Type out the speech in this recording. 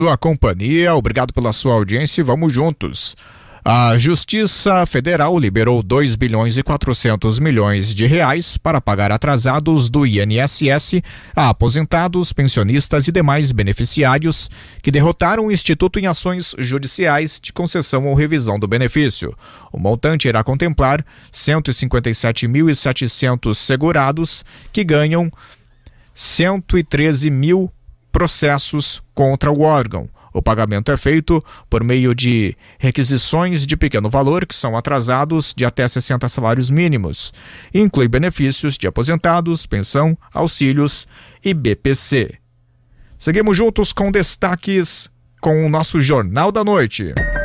Sua companhia, obrigado pela sua audiência e vamos juntos. A Justiça Federal liberou 2 bilhões e 400 milhões de reais para pagar atrasados do INSS a aposentados, pensionistas e demais beneficiários que derrotaram o Instituto em ações judiciais de concessão ou revisão do benefício. O montante irá contemplar 157.700 segurados que ganham 113 mil processos contra o órgão. O pagamento é feito por meio de requisições de pequeno valor, que são atrasados de até 60 salários mínimos. Inclui benefícios de aposentados, pensão, auxílios e BPC. Seguimos juntos com destaques com o nosso Jornal da Noite.